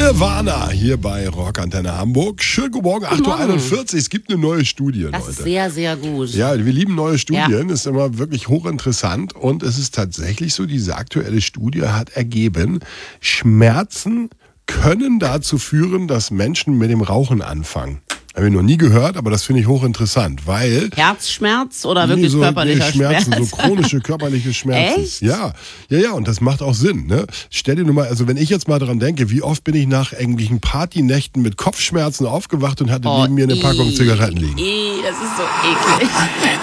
Nirvana hier bei Rockantenne Hamburg. Schönen guten Morgen, 8.41 Uhr. Es gibt eine neue Studie, Leute. Das ist sehr, sehr gut. Ja, wir lieben neue Studien. Ist immer wirklich hochinteressant. Und es ist tatsächlich so, diese aktuelle Studie hat ergeben, Schmerzen können dazu führen, dass Menschen mit dem Rauchen anfangen. Habe ich noch nie gehört, aber das finde ich hochinteressant, weil... Herzschmerz oder wirklich körperlicher Schmerzen, Schmerz? so chronische körperliche Schmerzen. Echt? Ja, und das macht auch Sinn. Ne? Stell dir nur mal, also wenn ich jetzt mal daran denke, wie oft bin ich nach irgendwelchen Partynächten mit Kopfschmerzen aufgewacht und hatte neben mir eine Packung Zigaretten liegen. Das ist so eklig.